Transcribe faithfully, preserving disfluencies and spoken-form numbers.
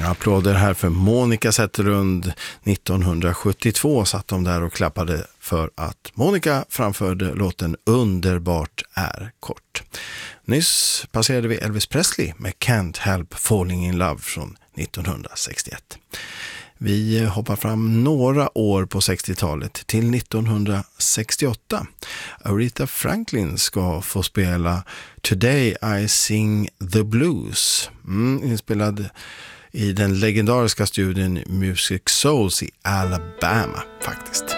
Många applåder här för Monica Zetterlund. nittonhundrasjuttiotvå satt de där och klappade för att Monica framförde låten Underbart är kort. Nyss passerade vi Elvis Presley med Can't Help Falling in Love från nittonhundrasextioett. Vi hoppar fram några år på sextiotalet till nittonhundrasextioåtta. Aretha Franklin ska få spela Today I Sing the Blues, mm, inspelad i den legendariska studien Music Souls i Alabama faktiskt.